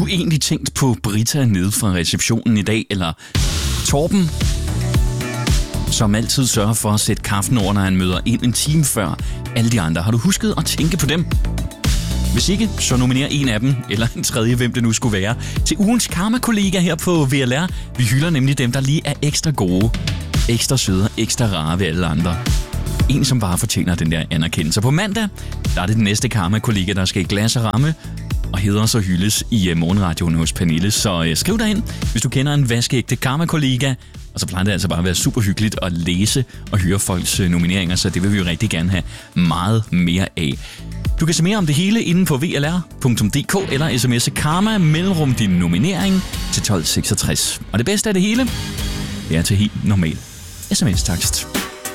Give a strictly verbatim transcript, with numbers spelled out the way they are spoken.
du egentlig tænkt på Britta nede fra receptionen i dag, eller Torben, som altid sørger for at sætte kaffen over, når han møder ind en time før alle de andre? Har du husket at tænke på dem? Hvis ikke, så nominer en af dem, eller en tredje, hvem det nu skulle være, til ugens Karma-kollega her på V L R. Vi hylder nemlig dem, der lige er ekstra gode, ekstra søde, ekstra rare ved alle andre. En, som bare fortjener den der anerkendelse. På mandag, der er det den næste Karma-kollega, der skal i glas og ramme, og hedder så hyldes i morgenradioen hos Pernille. Så øh, skriv dig ind, hvis du kender en vaskeægte Karma-kollega. Og så plejer det altså bare at være super hyggeligt at læse og høre folks øh, nomineringer, så det vil vi jo rigtig gerne have meget mere af. Du kan se mere om det hele inde på v l r punktum d k eller sms'e Karma mellemrum din nominering til tolv seksogtres. Og det bedste af det hele, det er til helt normal sms-takst.